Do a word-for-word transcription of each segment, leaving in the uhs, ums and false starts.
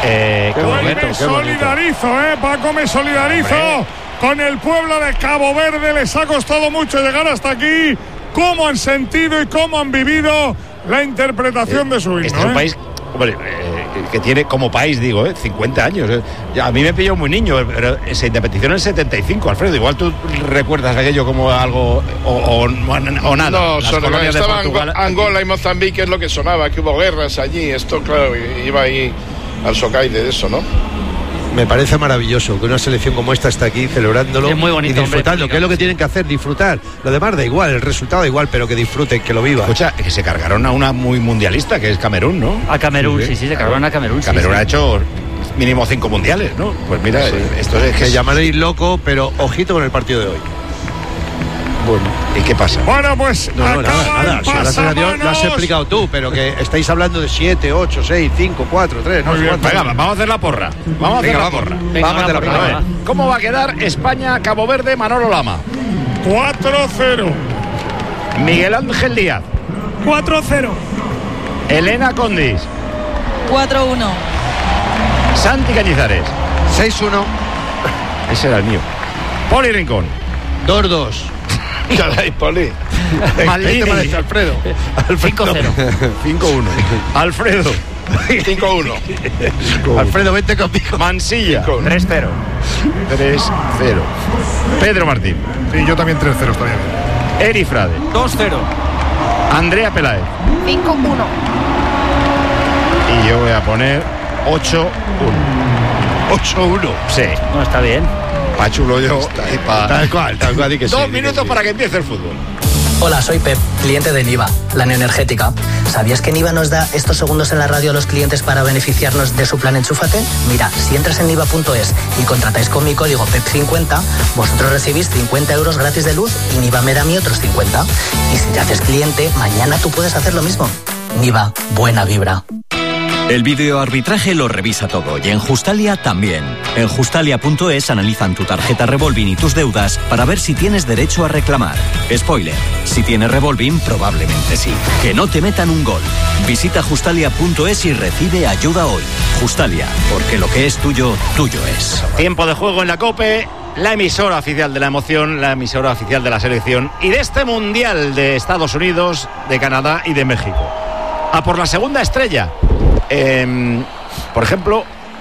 Eh, qué bonito, me solidarizo, eh, Paco, me solidarizo Hombre. con el pueblo de Cabo Verde. Les ha costado mucho llegar hasta aquí. Cómo han sentido y cómo han vivido la interpretación eh, de su himno. Este es un eh. país, hombre, eh, que tiene como país, digo, eh, cincuenta años. Eh. A mí me pilló muy niño, pero se independizó en el setenta y cinco, Alfredo. Igual tú recuerdas aquello como algo o, o, o nada. No, Las son, colonias estaba de Portugal, Angola y Mozambique, es lo que sonaba, que hubo guerras allí. Esto, claro, iba ahí al socaire de eso, ¿no? Me parece maravilloso que una selección como esta está aquí celebrándolo es muy bonito, y disfrutando, hombre, que es lo que tienen que hacer, disfrutar. Lo demás da igual, el resultado da igual, pero que disfruten, que lo vivan. Escucha, que se cargaron a una muy mundialista, que es Camerún, ¿no? A Camerún, sí, sí, sí se cargaron a Camerún. Camerún sí, ha sí. hecho mínimo cinco mundiales, ¿no? Pues mira, sí. esto es que... Me llamaréis loco, pero ojito con el partido de hoy. Bueno, ¿y qué pasa? Bueno, pues no, no, nada, nada. Si gracias a Dios lo has pasamanos. explicado tú, pero que estáis hablando de siete, ocho, seis, cinco, cuatro, tres, no Muy sé bien, cuánto. Venga, vamos a hacer la porra. Vamos a hacer Venga, la vamos. porra. Venga, Vamos a hacer la porra, porra. A ver, ¿cómo va a quedar España-Cabo Verde, Manolo Lama? cuatro cero. Miguel Ángel Díaz. cuatro cero. Elena Condis. cuatro uno. Santi Cañizares. seis uno. Ese era el mío. Poli Rincón. dos dos. Caray, Poli. Maldini. Este parece Alfredo. cinco cero. cinco uno. Alfredo. cinco uno. Alfredo, vente conmigo. Mansilla. tres cero. tres cero. Pedro Martín. Sí, yo también tres cero estaría bien. Eri Frade. dos cero. Andrea Peláez. cinco uno. Y yo voy a poner ocho uno. ocho uno. Sí. No, está bien. Pa' chulo yo y pa... Tal cual, tal cual. Di que sí, Dos di que minutos sí. para que empiece el fútbol. Hola, soy Pep, cliente de Niva, la neoenergética. ¿Sabías que Niva nos da estos segundos en la radio a los clientes para beneficiarnos de su plan Enchúfate? Mira, si entras en niva punto es y contratáis con mi código P E P cincuenta, vosotros recibís cincuenta euros gratis de luz y Niva me da a mí otros cincuenta. Y si te haces cliente, mañana tú puedes hacer lo mismo. Niva, buena vibra. El videoarbitraje lo revisa todo y en Justalia también. En Justalia punto es analizan tu tarjeta Revolving y tus deudas para ver si tienes derecho a reclamar. Spoiler, si tienes Revolving probablemente sí. Que no te metan un gol. Visita Justalia punto es y recibe ayuda hoy. Justalia, porque lo que es tuyo, tuyo es. Tiempo de juego en la COPE, la emisora oficial de la emoción, la emisora oficial de la selección y de este Mundial de Estados Unidos, de Canadá y de México. A por la segunda estrella. Eh, por ejemplo,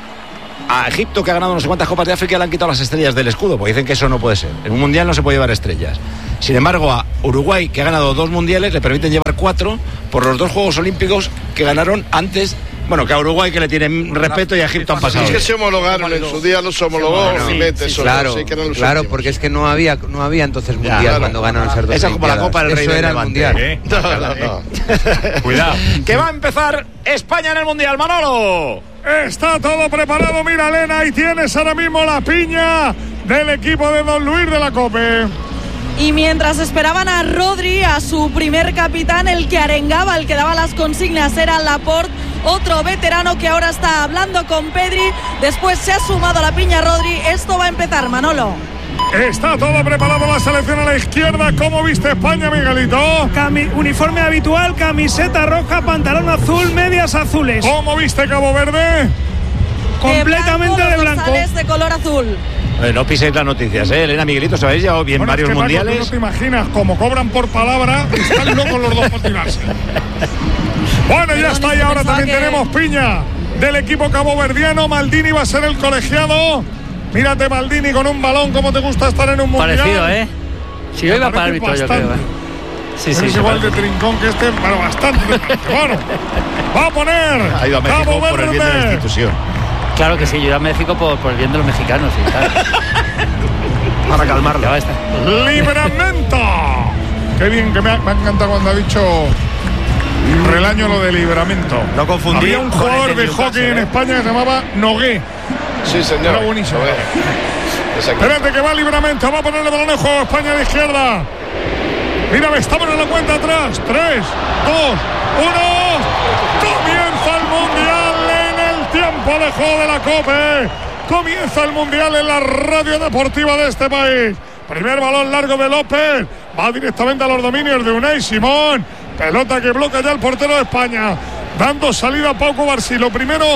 a Egipto, que ha ganado no sé cuántas copas de África, le han quitado las estrellas del escudo, porque dicen que eso no puede ser. En un mundial no se puede llevar estrellas. Sin embargo, a Uruguay, que ha ganado dos mundiales, le permiten llevar cuatro por los dos Juegos Olímpicos que ganaron antes. Bueno, que a Uruguay, que le tienen respeto, y a Egipto han pasado. Es que se homologaron, en su día los homologó Bueno, Fibete, sí, eso, claro, sí que eran los claro, últimos. porque es que no había, no había entonces mundial claro. cuando ganaron esas dos. Esa es como la Olimpiadas. Copa del Rey Eso del era el Levante, mundial. ¿eh? No, no, no. Cuidado. Que va a empezar España en el Mundial, Manolo. Está todo preparado, mira, Elena, y tienes ahora mismo la piña del equipo de Don Luis de la COPE. Y mientras esperaban a Rodri, a su primer capitán, el que arengaba, el que daba las consignas era Laporte, otro veterano que ahora está hablando con Pedri. Después se ha sumado a la piña Rodri. Esto va a empezar, Manolo. Está todo preparado, la selección a la izquierda. ¿Cómo viste España, Miguelito? Cami- uniforme habitual, camiseta roja, pantalón azul, medias azules. ¿Cómo viste Cabo Verde? Completamente de de blanco, blanco. los dorsales de color azul. Eh, no piséis las noticias, ¿eh? Elena, Miguelito, ¿sabéis ya bien Bueno, varios es que, Paco, mundiales? tú no te imaginas, como cobran por palabra, están locos los dos por tirarse. Bueno, ya está, y ahora también que... tenemos piña del equipo caboverdiano. Maldini va a ser el colegiado. Mírate, Maldini, con un balón, ¿cómo te gusta estar en un mundial? Parecido, ¿eh? Si yo iba para árbitro, yo creo. ¿eh? Sí, sí, es se igual parece. de trincón que este, pero bastante. Bueno, va a poner Ha ido a México Cabo por el bien de la Verde. institución. Claro que sí, yo iba a México por, por el bien de los mexicanos y tal. Para calmarlo. Ya va a estar. ¡Libramento! Qué bien, que me ha, me ha encantado cuando ha dicho Relaño lo de Libramento. No confundir. Había un jugador de hockey en España que se llamaba Nogué. Sí, señor. Era buenísimo. A ver. Exacto. Espérate que va Libramento, va a poner el balón en juego España de izquierda. Mira, estamos en la cuenta atrás. Tres, dos, uno. Comienza el Mundial en el tiempo de juego de la COPE. Comienza el Mundial en la radio deportiva de este país. Primer balón largo de López. Va directamente a los dominios de Unai Simón. Pelota que bloquea ya el portero de España. Dando salida a Pau Cubarsí. Lo primero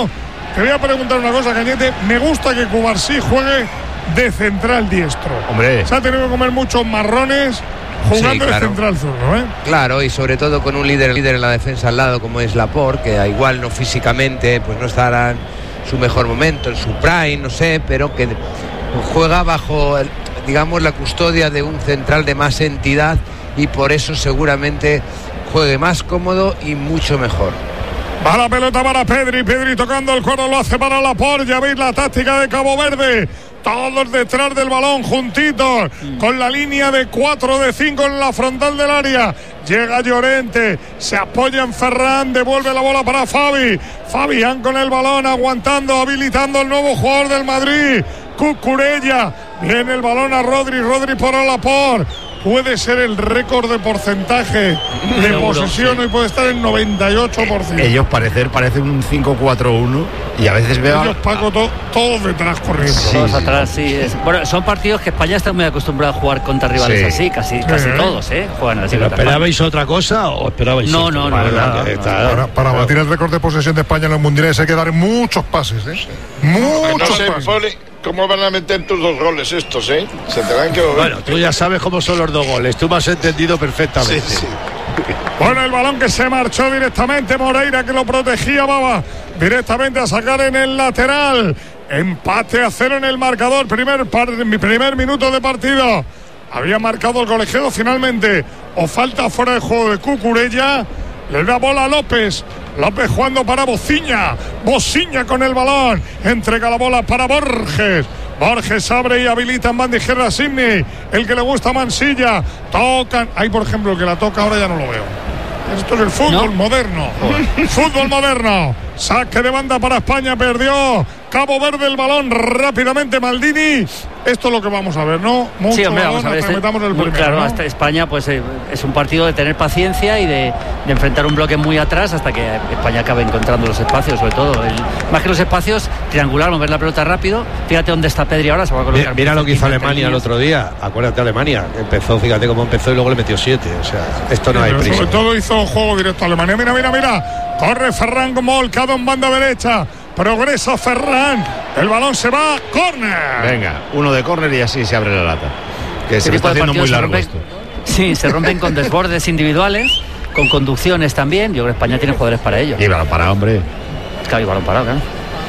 te voy a preguntar una cosa, Cañete. Me gusta que Cubarsí juegue de central diestro. Hombre. Se ha tenido que comer muchos marrones jugando Sí, claro. de central zurdo, ¿eh? Claro, y sobre todo con un líder, líder en la defensa al lado como es Laporte, que a igual no físicamente pues no estará en su mejor momento, en su prime, no sé, pero que juega bajo, el, digamos, la custodia de un central de más entidad y por eso seguramente juegue más cómodo y mucho mejor. Va la pelota para Pedri, Pedri tocando el cuero, lo hace para Laporte. Ya veis la táctica de Cabo Verde. Todos detrás del balón, juntitos, con la línea de cuatro de cinco en la frontal del área. Llega Llorente, se apoya en Ferran, devuelve la bola para Fabi. Fabián con el balón, aguantando, habilitando el nuevo jugador del Madrid, Cucurella. Viene el balón a Rodri, Rodri por Laporte. Puede ser el récord de porcentaje de Seguro, posesión, sí. y puede estar en noventa y ocho por ciento. Ellos parecer, parece un cinco cuatro uno y a veces veo... Ellos, Paco, to, todos detrás corriendo. Sí, Todos sí. atrás, sí. Es, bueno, son partidos que España está muy acostumbrada a jugar contra rivales Sí. así, casi, casi Sí. todos, ¿eh? Juegan así. ¿Pero contra esperabais otra cosa o esperabais No, esto? no, no, Vale, no, vale, no, está. no. Ah, Para, para batir el récord de posesión de España en los mundiales hay que dar muchos pases, ¿eh? No Muchos sé, pases. Poli, cómo van a meter tus dos goles estos, ¿eh? Se tendrán que mover. Bueno, tú ya sabes cómo son los dos goles, tú me has entendido Sí, perfectamente. sí. Bueno, el balón que se marchó directamente, Moreira que lo protegía, Baba, directamente a sacar en el lateral. Empate a cero en el marcador, primer, par, primer minuto de partido. Había marcado el colegiado finalmente, o falta fuera de juego de Cucurella. Le da bola a López. López jugando para Bociña. Bociña con el balón. Entrega la bola para Borges. Borges abre y habilita en banda izquierda a Sidney. El que le gusta a Mansilla. Tocan. Ahí, por ejemplo, el que la toca ahora ya no lo veo. Esto es el fútbol ¿No? moderno. Fútbol moderno. Saque de banda para España. Perdió Cabo Verde el balón rápidamente. Maldini. Esto es lo que vamos a ver, ¿no? Mucho Sí, hombre, balón vamos a ver. hasta que Este, metamos el muy primero, claro, ¿no? hasta España, pues eh, es un partido de tener paciencia y de, de enfrentar un bloque muy atrás hasta que España acabe encontrando los espacios, sobre todo. El, más que los espacios, triangular, mover la pelota rápido. Fíjate dónde está Pedri ahora, se va a colocar. Mira, mira lo que hizo entre Alemania el líneas. otro día. Acuérdate, Alemania. Empezó, fíjate cómo empezó y luego le metió siete. O sea, esto no hay Pero prisa. sobre todo hizo juego directo a Alemania. Mira, mira, mira. Corre Ferran como volcado en banda derecha. Progresa Ferran. El balón se va. Córner. Venga, uno de córner y así se abre la lata. Que Este se me tipo está de haciendo muy partidos se largo rompen- esto. Sí, se rompen con desbordes individuales, con conducciones también. Yo creo que España tiene jugadores para ello. Y balón para hombre. Claro, y balón parado, claro.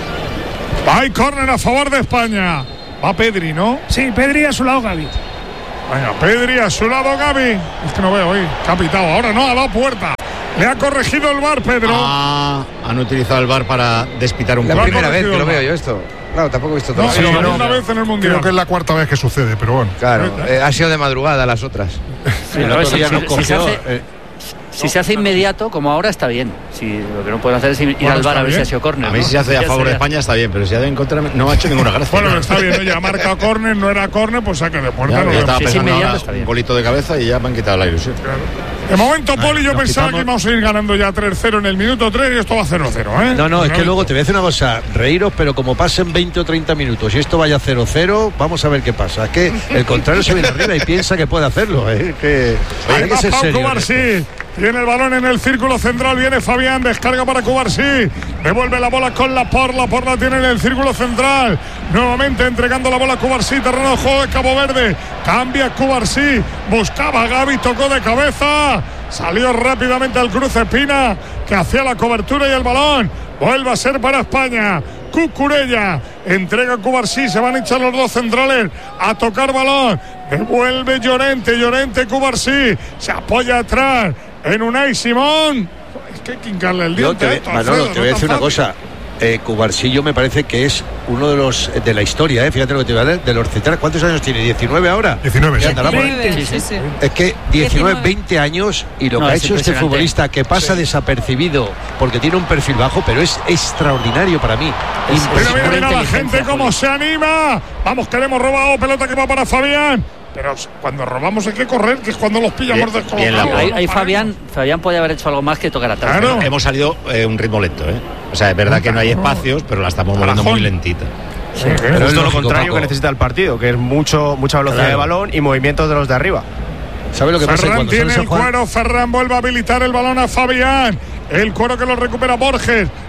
Hay córner a favor de España. Va Pedri, ¿no? Sí, Pedri a su lado Gavi. Venga, Pedri a su lado, Gavi. Es que no veo hoy. Capitado. Ahora no, a la puerta. Le ha corregido el V A R, Pedro. Ah, han utilizado el V A R para despitar un La Lo ha poco. primera vez que corregido lo el veo yo esto. Claro, tampoco he visto No, todo. sí, no, una no. vez en el Mundial. Creo que es la cuarta vez que sucede, pero bueno. Claro, eh, ha sido de madrugada las otras. Sí, el no, otro si- día si- nos si se cogió, hace- eh, Si se hace inmediato, como ahora, está bien. Si lo que no pueden hacer es ir Bueno, al bar está a ver si bien. ha sido córner. A mí ¿no? si se hace a Ya favor de sería- España está bien, pero si ha de en contra no ha hecho ninguna gracia. Bueno, está bien, ¿no? Ya ha marcado córner, no era córner, pues saque de puerta. Ya, no yo le- estaba Sí, sí, pensando inmediato ahora está bien. un golito de cabeza y ya me han quitado la ilusión. De momento, Poli, yo nos pensaba quitamos- que íbamos a ir ganando ya tres cero en el minuto tres y esto va cero cero, ¿eh? No, no, es que luego te voy a decir una cosa, reíros, pero como pasen veinte o treinta minutos y esto vaya cero cero, vamos a ver qué pasa. Es que el contrario se viene arriba y piensa que puede hacerlo, ¿eh? Que hay Ahí que va ser Pau serio. Cubarsí. Tiene el balón en el círculo central. Viene Fabián. Descarga para Cubarsí. Devuelve la bola con Laporte. Laporte la tiene en el círculo central. Nuevamente entregando la bola a Cubarsí. Terreno de juego de Cabo Verde. Cambia Cubarsí. Buscaba a Gavi. Tocó de cabeza. Salió rápidamente al cruce Pina, que hacía la cobertura y el balón. Vuelve a ser para España. Cucurella entrega a Cubarsí. Se van a echar los dos centrales a tocar balón. Devuelve Llorente. Llorente Cubarsí. Se apoya atrás en Unai Simón. Es que hay que hincarle el Yo diente. te, a esto, Manolo, Alfredo, te voy a no es decir tan una fácil. cosa. Eh, Cubarsillo me parece que es uno de los de la historia, eh, fíjate lo que te voy a decir, de los centrales. ¿Cuántos años tiene? ¿diecinueve ahora? diecinueve, Ya sí. andará por ahí. veinte, Sí, sí, sí. sí. Es que diecinueve, diecinueve. veinte años y lo No, que ha es hecho este impresionante. futbolista que pasa desapercibido porque tiene un perfil bajo, pero es extraordinario para mí. Es- Pero mira, pura mira la inteligencia, gente cómo Juli. se anima. Vamos, que le hemos robado. Pelota que va para Fabián. Pero cuando robamos hay que correr, que es cuando los pillamos Bien, descolocados. bien la Ahí, No ahí paremos. Fabián, Fabián podía haber hecho algo más que tocar atrás. Claro. Hemos salido eh, un ritmo lento, ¿eh? O sea, es verdad que no hay espacios, pero la estamos moviendo Barajón. muy lentita. Sí, Pero ¿eh? es Justo lo lógico, contrario Paco. que necesita el partido, que es mucho mucha velocidad Claro. de balón y movimientos de los de arriba. ¿Sabes lo que pasa? Ferran Cuando tiene sales a el jugar- cuero, Ferran vuelve a habilitar el balón a Fabián. El cuero que lo recupera Borges.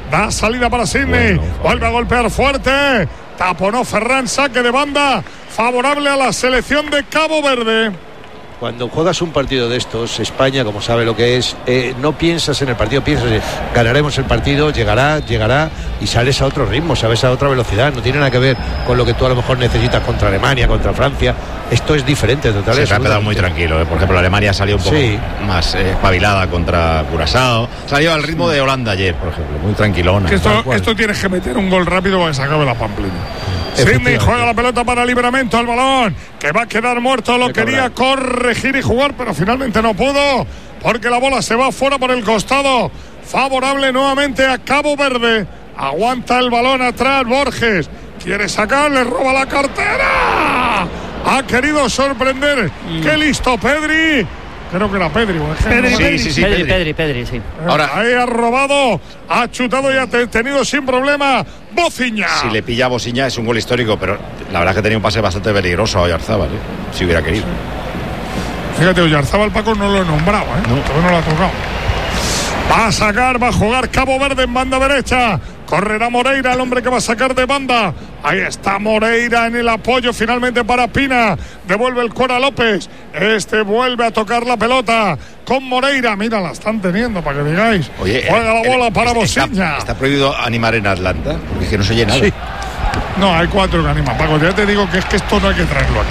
Da salida para Sidney. Bueno, vuelve a golpear fuerte. Taponó Ferran, saque de banda. Favorable a la selección de Cabo Verde. Cuando juegas un partido de estos, España, como sabe lo que es, eh, no piensas en el partido, piensas en ganaremos el partido, llegará, llegará y sales a otro ritmo, sabes, a otra velocidad. No tiene nada que ver con lo que tú a lo mejor necesitas contra Alemania, contra Francia. Esto es diferente, totalmente. Se ha quedado muy tranquilo, ¿eh? Por ejemplo, Alemania salió un poco sí. más eh, espabilada contra Curazao. Salió al ritmo de Holanda ayer, por ejemplo, muy tranquilona. Que esto, esto tienes que meter un gol rápido para que se acabe la pamplina. Sidney juega la pelota para Livramento, el balón que va a quedar muerto, lo quería corregir y jugar, pero finalmente no pudo, porque la bola se va fuera por el costado, favorable nuevamente a Cabo Verde. Aguanta el balón atrás Borges, quiere sacar, le roba la cartera, ha querido sorprender, mm. qué listo Pedri. Creo que era Pedri, por ejemplo. Pedri, Pedri, sí, sí, Pedri, Pedri, Pedri, sí. Ahora, ahí ha robado, ha chutado y ha tenido sin problema Bociña. Si le pilla a Bociña es un gol histórico, pero la verdad es que tenía un pase bastante peligroso a Oyarzábal, ¿eh? Si hubiera querido. Fíjate, Oyarzábal, Paco, no lo he nombrado, ¿eh? No. Todavía no lo ha tocado. Va a sacar, va a jugar Cabo Verde en banda derecha. Correrá Moreira, el hombre que va a sacar de banda. Ahí está Moreira en el apoyo finalmente para Pina. Devuelve el Cora López. Este vuelve a tocar la pelota con Moreira. Mira, la están teniendo para que digáis. Oye, juega el, la bola el, para está, Bociña. Está prohibido animar en Atlanta, porque es que no se oye nada. Sí. No, hay cuatro que animan. Paco, ya te digo que es que esto no hay que traerlo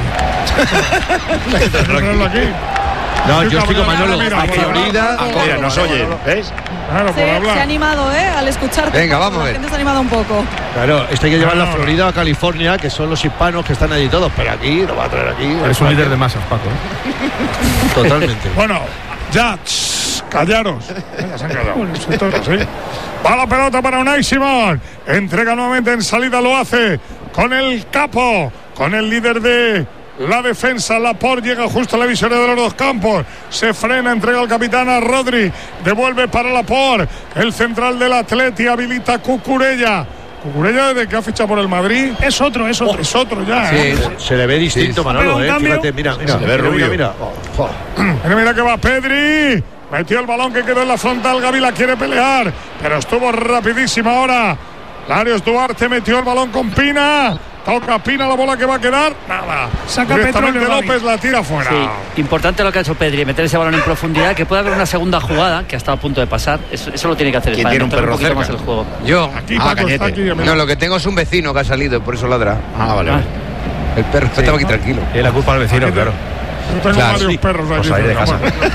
aquí. hay que traerlo aquí. No, yo estoy con Manolo. Mira, a Florida. Ah, mira, nos oyen, ¿ves? Claro, sí, se ha animado, ¿eh? Al escucharte. Venga, vamos a ver. La gente se ha animado un poco. Claro, esto hay que llevarlo a Florida o a California, que son los hispanos que están allí todos, pero aquí lo va a traer aquí. Es un líder de masas, Paco, ¿eh? Totalmente. Bueno, ya, tss, callaros. Ya se han callado. ¿Sí? Va la pelota para Unai Simón. Entrega nuevamente en salida, lo hace con el capo, con el líder de la defensa. Laporte llega justo a la visoria de los dos campos, se frena, entrega al capitán a Rodri, devuelve para Laporte, el central del Atleti, habilita Cucurella. Cucurella, desde que ha fichado por el Madrid, es otro, es otro. Oh, es otro ya. Sí, ¿eh? Se le ve distinto, sí, Manolo, eh. Fíjate, mira, mira, se le ve mira, rubio. Mira, oh, oh. mira, mira que va Pedri. Metió el balón que quedó en la frontal. Gavi la quiere pelear, pero estuvo rapidísima ahora. Larios Duarte metió el balón con Pina. Toca Pina, la bola que va a quedar. Nada. Saca Petróleo. López la tira fuera. Sí, importante lo que ha hecho Pedri, meter ese balón en profundidad, que puede haber una segunda jugada que ha estado a punto de pasar. Eso, eso lo tiene que hacer el tiene un perro un cerca más el juego. Yo. Aquí, ah, Paco, está aquí, no, lo que tengo es un vecino que ha salido, por eso ladra. Ah, vale, vale. El perro sí, estaba aquí ¿no? tranquilo. Y la culpa al vecino, aquí claro. Yo tengo claro, varios sí. perros aquí. Pues ahí de casa.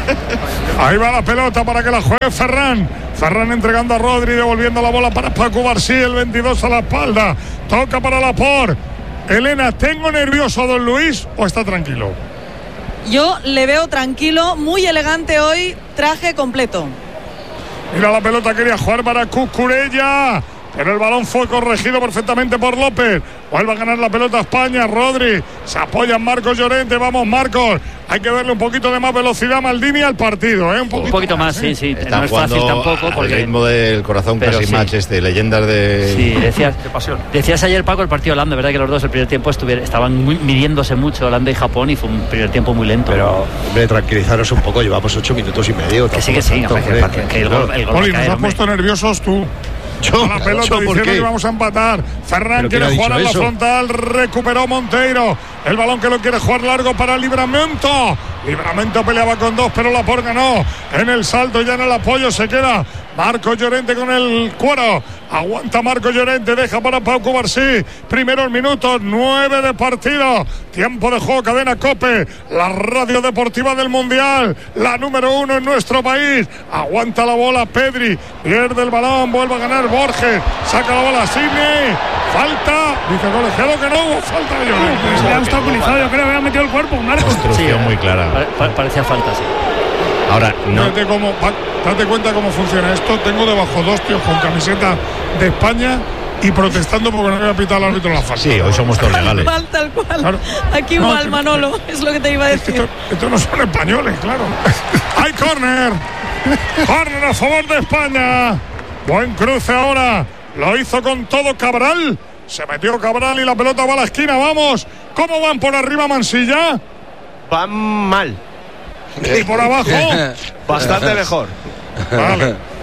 Ahí va la pelota para que la juegue Ferran. Ferran entregando a Rodri, devolviendo la bola para Paco Barcí, el veintidós a la espalda. Toca para Laporte. Elena, ¿tengo nervioso a Don Luis o está tranquilo? Yo le veo tranquilo, muy elegante hoy, traje completo. Mira la pelota, quería jugar para Cucurella, pero el balón fue corregido perfectamente por López. Vuelve a ganar la pelota España. Rodri se apoya en Marcos Llorente. Vamos, Marcos. Hay que darle un poquito de más velocidad a Maldini al partido, ¿eh? Un poquito, un poquito más, más sí, ¿eh? sí. Están no es fácil tampoco. Al porque... ritmo del corazón pero casi sí. match este, leyendas de. Sí, decías, de pasión. Decías ayer, Paco, el partido Holanda, ¿verdad? Que los dos el primer tiempo estuvieron, estaban muy, midiéndose mucho, Holanda y Japón, y fue un primer tiempo muy lento. Pero, hombre, tranquilizaros un poco, llevamos ocho minutos y medio. Que sí, que sí, tanto, hombre, hombre, que, que el gol, el gol Poli, va a nos caer, has hombre. puesto nerviosos tú. Yo, la pelota yo, diciendo ¿por qué? que vamos a empatar. Ferran quiere jugar a la eso? frontal, recuperó Monteiro. El balón que lo quiere jugar largo para Livramento. Livramento peleaba con dos, pero Laporte ganó. En el salto, ya en el apoyo se queda Marcos Llorente con el cuero. Aguanta Marcos Llorente, deja para Pau Cubarsí. Primeros minutos, nueve de partido. Tiempo de juego, cadena COPE, la radio deportiva del Mundial, la número uno en nuestro país. Aguanta la bola Pedri, pierde el balón, vuelve a ganar Borges, saca la bola a Sidney. Falta, dice el colegiado que no hubo falta de Llorente. Se le ha obstaculizado, yo creo que ha metido el cuerpo, Marcos. Construcción Sí, muy clara. pare- pare- parecía falta, sí. Ahora, no. Date, cómo, date cuenta cómo funciona esto. Tengo debajo dos tíos con camiseta de España y protestando porque no había pitado el árbitro la falta. Sí, hoy somos todos legales. Tal cual, tal cual. Claro. Aquí No, igual, que- Manolo, es lo que te iba a decir. Esto, esto no son españoles, claro. ¡Hay córner! ¡Córner a favor de España! Buen cruce ahora. Lo hizo con todo Cabral. Se metió Cabral y la pelota va a la esquina. ¡Vamos! ¿Cómo van por arriba Mansilla? Van mal. ¿Y por abajo? Bastante mejor. Vale.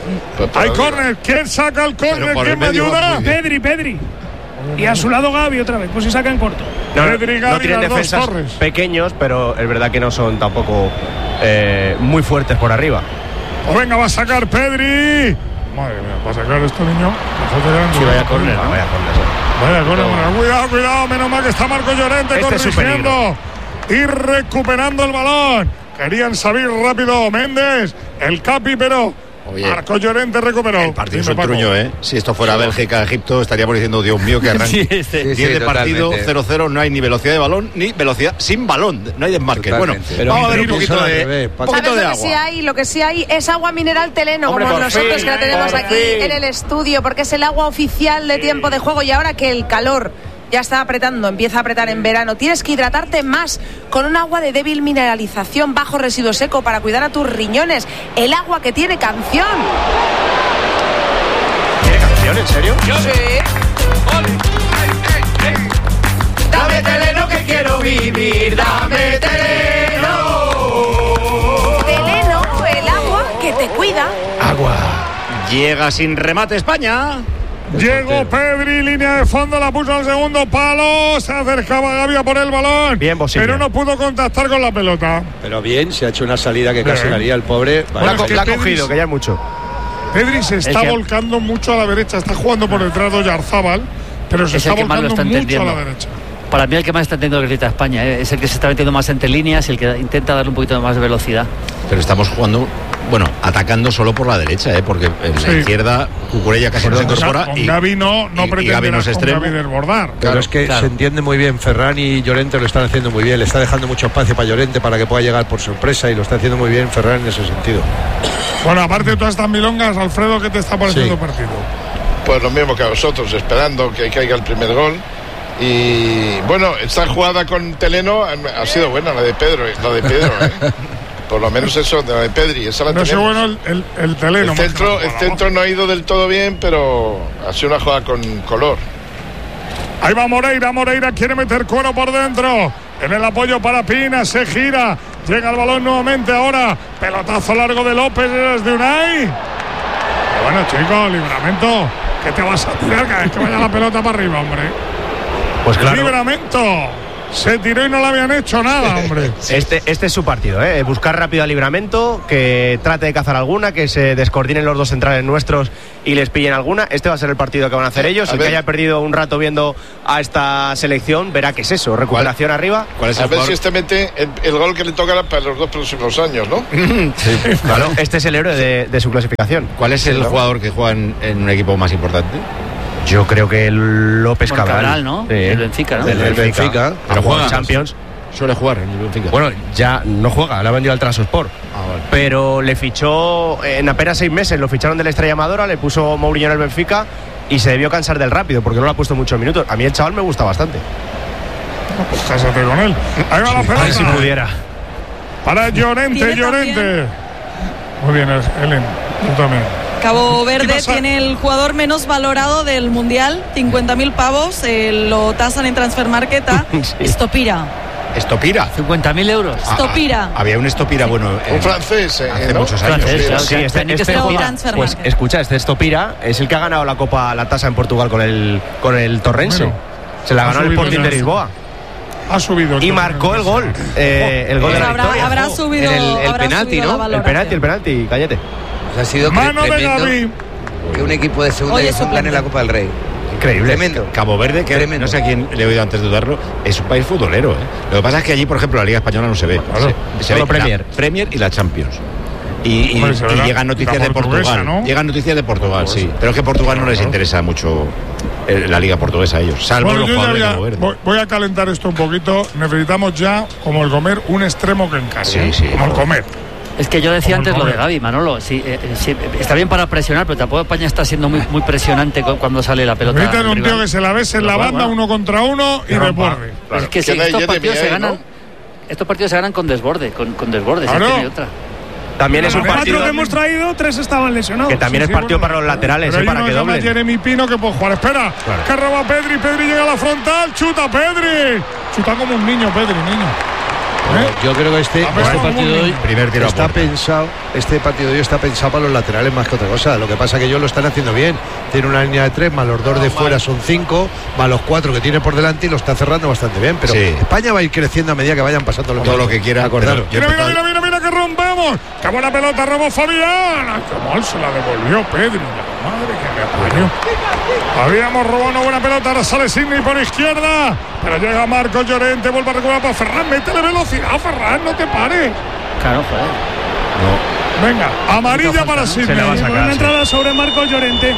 Hay córner. ¿Quién saca el córner? ¿Quién me ayuda? Pedri, Pedri. Y a su lado Gavi otra vez, pues si saca en corto. No, Pedri, Gavi, no tienen las dos defensas torres. pequeños, pero es verdad que no son tampoco eh, muy fuertes por arriba. Pues venga, va a sacar Pedri. Madre mía, va a sacar esto, niño. Sí, vaya córner, ¿no? Vaya córner. Vaya córner, bueno, cuidado, cuidado, menos mal que está Marco Llorente Este es corrigiendo y recuperando el balón. Querían salir rápido Méndez, el Capi, pero Oye, Marco Llorente recuperó. El partido es Dime, un Paco. truño, ¿eh? Si esto fuera Bélgica, Egipto, estaríamos diciendo, Dios mío, que arranque. Sí, este- diez Sí, sí, de partido, totalmente. cero cero, no hay ni velocidad de balón, ni velocidad sin balón. No hay desmarque. Bueno, Totalmente. Pero vamos a ver un Miguel, poquito eso al de, revés, un Paco. poquito ¿Sabes de lo que agua. sí hay? Lo que sí hay es agua mineral Teleno, Hombre, como por nosotros fin, que la tenemos por aquí fin. en el estudio, porque es el agua oficial de tiempo de juego y ahora que el calor ya está apretando, empieza a apretar en verano, tienes que hidratarte más con un agua de débil mineralización, bajo residuo seco para cuidar a tus riñones. El agua que tiene canción. ¿Tiene canción, en serio? Dame Teleno que quiero vivir, dame Teleno. Teleno, el agua que te cuida. Agua. Llega sin remate España. Llegó Pedri, línea de fondo, la puso al segundo palo, se acercaba Gavi a por el balón, Bien, Bosilla. pero no pudo contactar con la pelota. Pero bien, se ha hecho una salida que Bien. casi le haría el pobre. Bueno, Vaya, es que La ha Pedri- cogido, que ya es mucho. Pedri se está que- volcando mucho a la derecha, está jugando por detrás de Oyarzábal, pero se Es está el que más lo volcando está mucho a entendiendo. la derecha. Para mí el que más está entendiendo que grita España, ¿eh? Es el que se está metiendo más entre líneas y el que intenta darle un poquito más de velocidad. Pero estamos jugando, bueno, atacando solo por la derecha, ¿eh? Porque en Sí. la izquierda Cucurella casi no se incorpora. Con y, Gavi no, no y- y pretende Gavi no es con extremo. Gavi desbordar. Pero Claro, es que claro. se entiende muy bien. Ferran y Llorente lo están haciendo muy bien. Le está dejando mucho espacio para Llorente para que pueda llegar por sorpresa y lo está haciendo muy bien Ferran en ese sentido. Bueno, aparte de todas estas milongas, Alfredo, ¿qué te está pareciendo Sí. el partido? Pues lo mismo que a vosotros, esperando que caiga el primer gol. Y bueno, esta jugada con Teleno ha sido buena, la de Pedro, la de Pedro, ¿eh? Por lo menos eso, de la de Pedri, esa la No sé, tenemos. bueno, el, el, el Teleno. El más que centro, la el jugada, centro no ha ido del todo bien, pero ha sido una jugada con color. Ahí va Moreira, Moreira quiere meter cuero por dentro. En el apoyo para Pina, se gira. Llega el balón nuevamente ahora. Pelotazo largo de López desde Unai. Pero bueno, chicos, Libramento, ¿qué te vas a tirar cada vez que vaya la pelota para arriba, hombre? Pues claro. Libramento. Se tiró y no le habían hecho nada, hombre. Este, este es su partido, ¿eh? Buscar rápido al Libramento, que trate de cazar alguna, que se descoordinen los dos centrales nuestros y les pillen alguna. Este va a ser el partido que van a hacer ellos. A El ver. que haya perdido un rato viendo a esta selección verá qué es eso, recuperación arriba. ¿Cuál es A el ver jugador? si este mete el, el gol que le tocará para los dos próximos años, ¿no? Claro, este es el héroe de, de su clasificación. ¿Cuál es el Sí, ¿no? jugador que juega en, en un equipo más importante? Yo creo que el López Bueno, Cabral. Cabral, ¿no? Sí. El Benfica, ¿no? El, El Benfica. Benfica. Pero juega en juega. Champions. Suele jugar en el Benfica. Bueno, ya no juega, le ha vendido al Trabzonspor. Ah, vale. Pero le fichó en apenas seis meses, lo ficharon de la Estrella Amadora, le puso Mourinho en el Benfica y se debió cansar del rápido porque no le ha puesto muchos minutos. A mí el chaval me gusta bastante. Pues cásate con él. Ahí va la pelota. Ay, si pudiera. Para Llorente, Tiene Llorente. también- Muy bien, Helen. Tú también. Cabo ¿Qué Verde pasa? tiene el jugador menos valorado del Mundial, cincuenta mil pavos, eh, lo tasan en Transfer Market a Stopira. Estopira. cincuenta mil euros. Ah, Stopira. ah, había un Estopira bueno. Un en- francés, eh, hace ¿no? muchos años. Francés, sí. claro. Sí, este, Tenía que este ser juega- Transfer pues Market. escucha, este Estopira es el que ha ganado la Copa La Tasa en Portugal con el, con el Torrense. Bueno, Se la ha ganó el subido Sporting ya. de Lisboa. Ha subido. Y entonces, marcó el gol. eh, el gol de Pues la habrá- victoria. habrá subido- En el, el habrá penalti, subido la ¿no? El valoración. penalti, el penalti, cállate. Pues ha sido cre- Mano de tremendo Gavi. que un equipo de segunda Oye, división suplente. gane la Copa del Rey. Increíble. Tremendo. Cabo Verde, que Tremendo. no sé a quién le he oído antes de dudarlo, es un país futbolero. ¿eh? Lo que pasa es que allí, por ejemplo, la Liga Española no se ve. Claro. Se, se Solo ve Premier. la Premier y la Champions. Y, y- Hombre, se y verá. llegan noticias Y la de portuguesa, Portugal. ¿no? Llegan noticias de Portugal, Portuguesa. sí. Pero es que Portugal no les Claro. interesa mucho eh, la Liga Portuguesa a ellos, salvo Bueno, los yo ya jugadores de voy a, Cabo Verde. voy, voy a calentar esto un poquito. Necesitamos ya, como el comer, un extremo que encargue. Sí, ¿eh? sí. Como el comer. Es que yo decía Como el antes lo de Comer. Gavi, Manolo. Sí, eh, eh, sí, está bien para presionar, pero tampoco España está siendo muy, muy presionante cu- cuando sale la pelota. Necesitan un rival. tío que se la bese en la Pero banda, bueno, uno contra uno y Que rompa. desborde. Es que sí, Que no hay estos Jeremy partidos se ahí, ganan. ¿no? Estos partidos se ganan con desborde, con, con desborde, si es Claro. que no hay otra. También es un Los partido cuatro que hemos traído, tres estaban lesionados. que también Sí, es sí, partido bueno, para los laterales, Pero eh, hay para uno que se llama doblen. Jeremy Pino que puede jugar. Espera, Claro. que roba Pedri. Pedri llega a la frontal. Chuta Pedri. Chuta como un niño, Pedri, niño. Yo creo que este, este partido de hoy Primer tiro a está puerta. pensado, este partido de hoy está pensado para los laterales más que otra cosa. Lo que pasa es que ellos lo están haciendo bien. Tiene una línea de tres, más los dos de fuera son cinco, más los cuatro que tiene por delante y lo está cerrando bastante bien. Pero Sí. España va a ir creciendo a medida que vayan pasando los Todo lo minutos. que quiera, Acordaros. pero Mira, mira, mira, mira, mira que rompemos. Qué buena pelota, robó Fabián. Ay, qué mal se la devolvió Pedri. La madre que me apañó. Habíamos robado una buena pelota, ahora sale Sidney por izquierda. Pero llega Marcos Llorente, vuelve a recuperar para Ferran. Métele velocidad, Ferran, no te pares. Claro, joder. No. Venga, amarilla falta, para ¿no? Sidney. Se le va a sacar, una entrada sobre Marcos Llorente.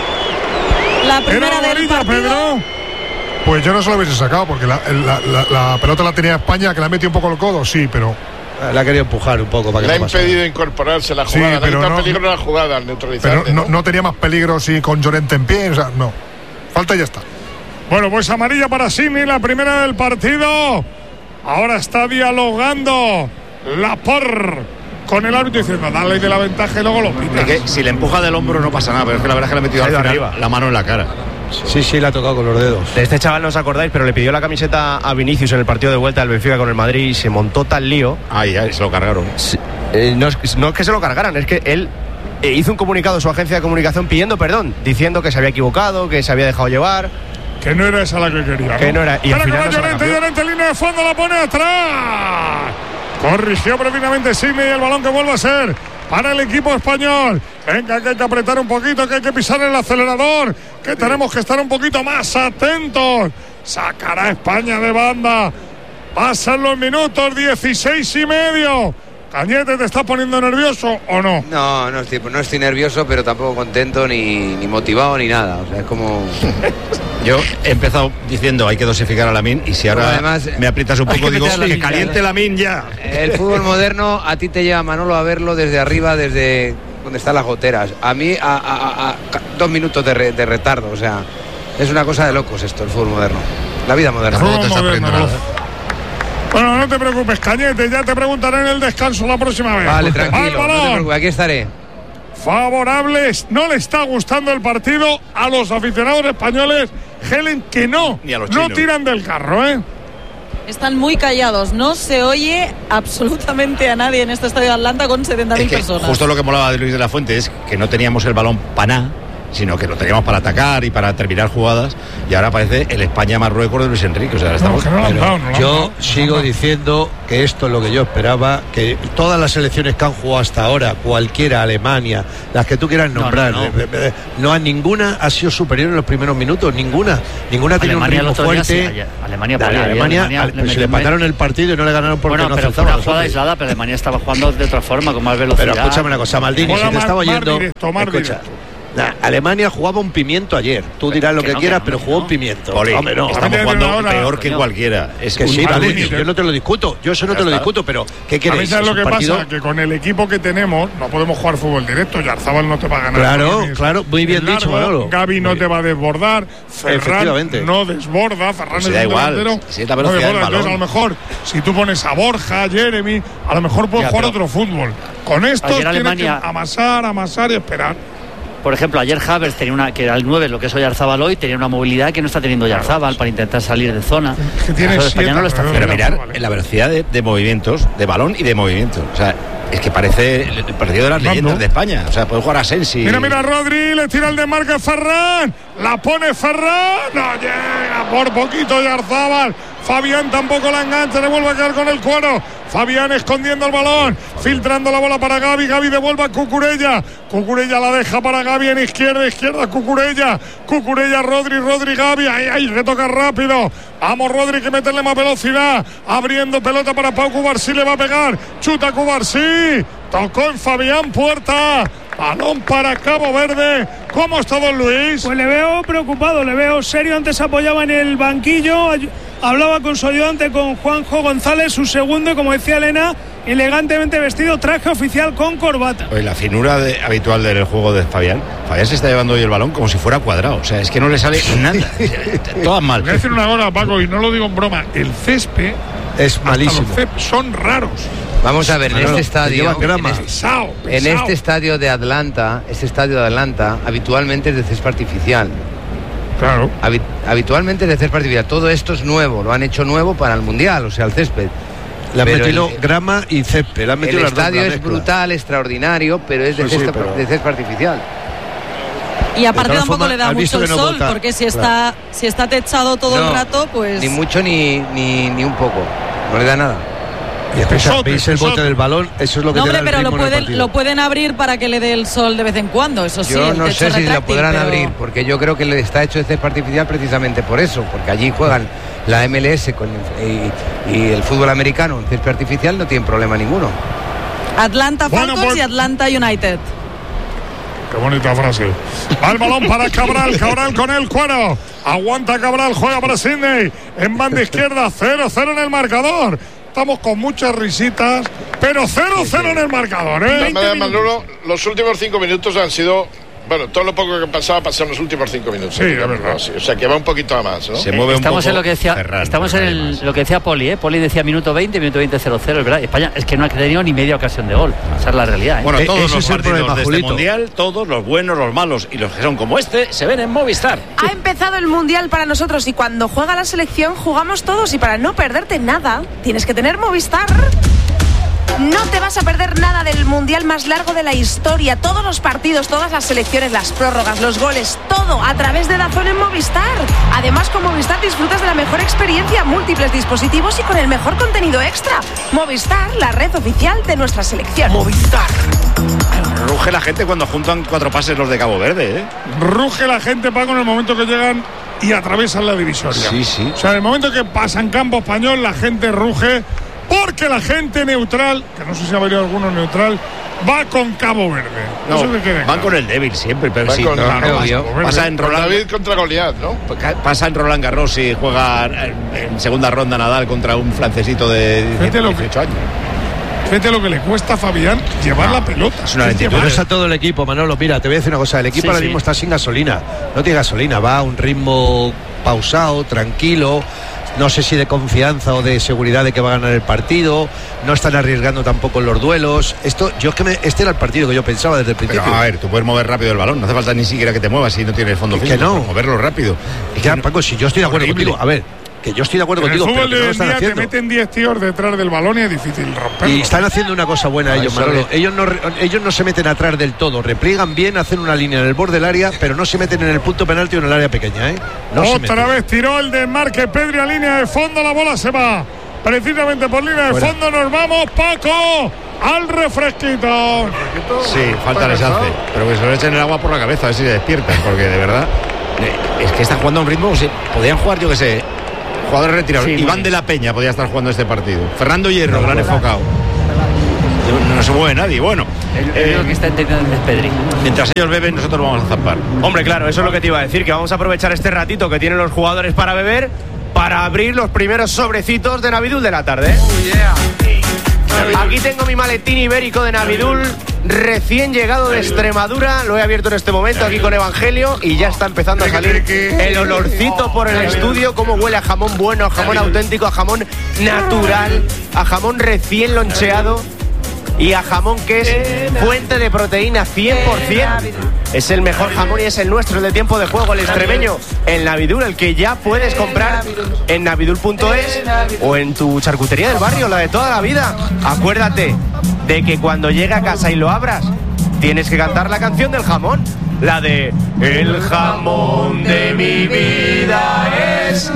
La primera Era del amarilla, partido. Pedro. Pues yo no se lo hubiese sacado, porque la, la, la, la pelota la tenía España, que la metió un poco el codo, sí, pero. La ha querido empujar un poco para que Le ha no pase. impedido incorporarse a la Sí, jugada. Le ha pero quitado no- peligro a la jugada al neutralizarle. Pero no, no tenía más peligro si con Llorente en pie, o sea, no. Falta y ya está. Bueno, pues amarilla para Sidney, la primera del partido. Ahora está dialogando Laporte con el árbitro diciendo, dale de la ventaja y luego lo pita. Es que si le empuja del hombro no pasa nada, pero es que la verdad es que le ha metido Se ha al ido final arriba. la mano en la cara. Sí, sí, le ha tocado con los dedos. De este chaval no os acordáis, pero le pidió la camiseta a Vinicius en el partido de vuelta del Benfica con el Madrid y se montó tal lío. Ay, ay, se lo cargaron. Sí, eh, no, es, no es que se lo cargaran, es que él eh, hizo un comunicado a su agencia de comunicación pidiendo perdón, diciendo que se había equivocado, que se había dejado llevar. Que no era esa la que quería, ¿no? Que no era, y al Espera que final va no se la Llorente, cambió. Llorente, línea de fondo, la pone atrás. Corrigió previamente Sidney y el balón que vuelve a ser para el equipo español. Venga, que hay que apretar un poquito, que hay que pisar el acelerador, que tenemos que estar un poquito más atentos. Sacará España de banda. Pasan los minutos, dieciséis y medio. Cañete, ¿te estás poniendo nervioso o no? No, no estoy, no estoy nervioso, pero tampoco contento ni, ni motivado ni nada. O sea, es como. Yo he empezado diciendo hay que dosificar a Lamine y si ahora Bueno, además, me aprietas un hay poco que digo meter a que Lamine, caliente ¿eh? Lamine ya. El fútbol moderno a ti te lleva, Manolo, a verlo desde arriba, desde donde están las goteras. A mí, a, a- a- a dos minutos de, re- de retardo. O sea, es una cosa de locos esto, el fútbol moderno. La vida moderna. Fútbol moderno. Bueno, no te preocupes, Cañete, ya te preguntaré en el descanso la próxima vez. Vale, Al tranquilo, no te balón. preocupes, aquí estaré. Favorables, no le está gustando el partido a los aficionados españoles, Helen, que no, Ni a los no chinos. tiran del carro, ¿eh? Están muy callados, no se oye absolutamente a nadie en este estadio de Atlanta con setenta mil Es que personas. justo lo que molaba de Luis de la Fuente es que no teníamos el balón para nada, sino que lo teníamos para atacar y para terminar jugadas, y ahora parece el España-Marruecos de Luis Enrique. O sea, estamos... que no lo han Pero dado, no lo han yo dado. sigo diciendo que esto es lo que yo esperaba, que todas las selecciones que han jugado hasta ahora, cualquiera, Alemania, las que tú quieras nombrar, no, no. eh, eh, no a ninguna ha sido superior en los primeros minutos, ninguna, ninguna tiene un Alemania el ritmo otro día fuerte. sí, ayer- Alemania Dale, podía, ayer Alemania, Alemania al- le pues se metió le un- empataron el partido y no le ganaron porque Bueno, no pero fue aceptaban una los jugada goles. aislada, pero Alemania estaba jugando de otra forma, con más velocidad. Pero escúchame una cosa, Maldini, Juega si te más- estaba más oyendo. directo, más escucha, directo. la- Alemania jugaba un pimiento ayer. Tú dirás lo que que, no, que quieras, no, pero que jugó no. un pimiento. Poli, Hombre, no. estamos Ahora jugando ahora, peor que coño. cualquiera. Es Que un sí, partido. Maldini, yo no te lo discuto. Yo eso no Ya te lo está. discuto, pero ¿qué A mí queréis? sabes Es lo un que partido- pasa, que con el equipo que tenemos no podemos jugar fútbol directo. Yarzábal no te va a ganar. Claro, balones claro, muy bien en largo, dicho, Manolo. Gavi no Muy te va a desbordar. Ferran Efectivamente. no desborda. Ferran Pues es da un igual, delantero. si es la no velocidad del desborda. Entonces, a lo balón. mejor, si tú pones a Borja, a Jeremy, a lo mejor puedes Ya, jugar pero- otro fútbol. Con estos Ayer tienes Alemania- que amasar, amasar y esperar. Por ejemplo, ayer Havertz tenía una, que era el nueve, lo que es Oyarzabal hoy, tenía una movilidad que no está teniendo Oyarzabal para intentar salir de zona. Es que tiene Eso España siete no lo está alrededor. haciendo. Pero mirar Vale. en la velocidad de, de movimientos, de balón y de movimiento. O sea, es que parece el, el partido de las Mando. leyendas de España. O sea, puede jugar a Sensi. Mira, mira, Rodri, le tira el desmarque a Ferran. La pone Ferran. No llega por poquito Yarzábal. Fabián tampoco la engancha, le vuelve a quedar con el cuero. Fabián escondiendo el balón, filtrando la bola para Gavi. Gavi devuelve a Cucurella. Cucurella la deja para Gavi en izquierda, izquierda Cucurella. Cucurella, Rodri, Rodri, Gavi. Ahí, ahí, retoca rápido. Vamos, Rodri, que meterle más velocidad. Abriendo pelota para Pau Cubarsí, le va a pegar. Chuta Cubarsí. Tocó en Fabián Puerta. Balón para Cabo Verde. ¿Cómo está Don Luis? Pues le veo preocupado, le veo serio. Antes se apoyaba en el banquillo, ay- hablaba con su ayudante, con Juanjo González, su segundo, y como decía Elena, elegantemente vestido, traje oficial con corbata. Oye, la finura de- habitual del juego de Fabián. Fabián se está llevando hoy el balón como si fuera cuadrado. O sea, es que no le sale nada. Todas mal. Voy a decir una cosa, Paco, y no lo digo en broma. El césped, Es hasta malísimo. los césped son raros. Vamos a ver, en Manolo, este te estadio. lleva En grama. este, Pesado, en pesado. este estadio de Atlanta, este estadio de Atlanta, habitualmente es de césped artificial. Claro. Habi- habitualmente es de césped artificial. Todo esto es nuevo, lo han hecho nuevo para el mundial, o sea, el césped. Le han Pero metido el- grama y césped. Le han metido El las dos, estadio la es mezcla. brutal, extraordinario, pero es de, Sí, sí, césped, pero- de césped artificial. Y aparte todas tampoco formas, le da has mucho visto el que no sol, vota. porque si Claro. está, si está techado todo No, el rato, pues... Ni mucho ni, ni, ni un poco. No le da nada. Y escucha, Pesote, veis el pesote. bote del balón, eso es lo que No, te da hombre, el pero lo ritmo en el pueden, partido. lo pueden abrir para que le dé el sol de vez en cuando, eso sí. Yo el no techo sé si lo retráctil, podrán pero- abrir, porque yo creo que le está hecho de césped artificial precisamente por eso, porque allí juegan la M L S con, y, y el fútbol americano en césped artificial, no tienen problema ninguno. Atlanta Bueno, Falcons pues- y Atlanta United. Qué bonita frase. Va el balón para Cabral. Cabral con el cuero. Aguanta Cabral. Juega para Sidney. En banda izquierda. cero cero en el marcador. Estamos con muchas risitas. Pero cero cero en el marcador, De ¿eh? todas maneras, Manolo, los últimos cinco minutos han sido. Bueno, todo lo poco que pasaba pasó en los últimos cinco minutos. Sí, es digamos, verdad. así. O sea que va un poquito a más, ¿no? Se mueve un Estamos poco en lo que decía, Ferran, estamos en Ferran, el- además. lo que decía Poli, ¿eh? Poli decía minuto veinte, minuto veinte, cero cero, es verdad. España es que no ha tenido ni media ocasión de gol. Esa es la realidad, ¿eh? Bueno, E- todos ese los es el partidos problema, de este Julito. mundial, todos los buenos, los malos y los que son como este, se ven en Movistar. Ha empezado el Mundial para nosotros y cuando juega la selección jugamos todos y para no perderte nada tienes que tener Movistar. No te vas a perder nada del Mundial más largo de la historia. Todos los partidos, todas las selecciones, las prórrogas, los goles, todo a través de DAZN en Movistar. Además, con Movistar disfrutas de la mejor experiencia, múltiples dispositivos y con el mejor contenido extra. Movistar, la red oficial de nuestra selección. Movistar. Ruge la gente cuando juntan cuatro pases los de Cabo Verde, ¿eh? Ruge la gente, Paco, en el momento que llegan y atraviesan la divisoria. Sí, sí. O sea, en el momento que pasan campo español, la gente ruge. Porque la gente neutral, que no sé si ha venido alguno neutral, va con Cabo Verde. No, Eso que quede van claro. con el débil siempre, pero Van sí. con- no, claro, no, obvio. pasa- pasa en Con Roland, David contra Goliat, ¿no? pasa en Roland Garros y juega en, en segunda ronda Nadal contra un francesito de Fíjate lo que- dieciocho años. Fíjate lo que le cuesta a Fabián llevar la pelota. es una Es lentitud. llevar- Pero es a todo el equipo, Manolo. Mira, te voy a decir una cosa. El equipo Sí, ahora sí. mismo está sin gasolina. No tiene gasolina. Va a un ritmo pausado, tranquilo. No sé si de confianza o de seguridad de que va a ganar el partido. No están arriesgando tampoco en los duelos. Esto, yo es que me, este era el partido que yo pensaba desde el Pero principio. a ver, tú puedes mover rápido el balón, no hace falta ni siquiera que te muevas si no tienes fondo Es que físico, no. puedes moverlo rápido. Y ya, Paco, si yo estoy de acuerdo Horrible. contigo. A ver, que yo estoy de acuerdo En el contigo, pero fútbol que de no hoy lo en están día te haciendo. meten diez tíos detrás del balón y es difícil romperlo. Y están haciendo una cosa buena Ah, ellos, eso Manolo. es. Ellos no, re- ellos no se meten atrás del todo. Repliegan bien, hacen una línea en el borde del área, pero no se meten en el punto penalti o en el área pequeña, ¿eh? No se Otra meten. vez tiró el desmarque Pedri a línea de fondo, la bola se va. Precisamente por línea de Fuera. fondo nos vamos, Paco, al refresquito. Sí, falta les hace. Pero que se lo echen el agua por la cabeza, a ver si se despiertan, porque de verdad eh, es que están jugando a un ritmo. Sí, podían jugar, yo que sé, jugadores retirados. Sí, Iván muy de la Peña podía estar jugando este partido. Fernando Hierro, gran enfocado. No, no se mueve nadie. Bueno, El, eh, el que está entendiendo es Pedri. mientras ellos beben, nosotros vamos a zampar. Hombre, claro, eso es lo que te iba a decir, que vamos a aprovechar este ratito que tienen los jugadores para beber para abrir los primeros sobrecitos de Navidul de la tarde. Aquí tengo mi maletín ibérico de Navidul, recién llegado de Extremadura. Lo he abierto en este momento aquí con Evangelio y ya está empezando a salir el olorcito por el estudio. Cómo huele a jamón bueno, a jamón auténtico, a jamón natural, a jamón recién loncheado y a jamón que es fuente de proteína cien por ciento. Es el mejor jamón y es el nuestro, el de tiempo de juego, el extremeño, el Navidul, el que ya puedes comprar en navidul punto es o en tu charcutería del barrio, la de toda la vida. Acuérdate de que cuando llegue a casa y lo abras, tienes que cantar la canción del jamón, la de el jamón de mi vida es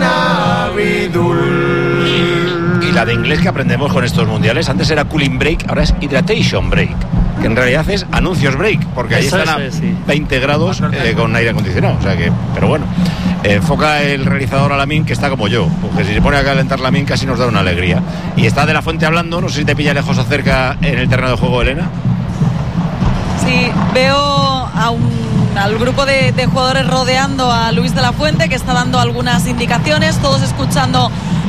Navidul. Y la de inglés que aprendemos con estos mundiales, antes era cooling break, ahora es hydratation break, que en realidad es anuncios break, porque ahí Eso están es, a sí. veinte grados eh, con aire acondicionado, o sea que, pero bueno, eh, enfoca el realizador a Lamin, que está como yo, porque si se pone a calentar Lamin casi nos da una alegría. Y está de la Fuente hablando, no sé si te pilla lejos o cerca en el terreno de juego, Elena. Sí, veo a un, al grupo de, de jugadores rodeando a Luis de la Fuente, que está dando algunas indicaciones, todos escuchando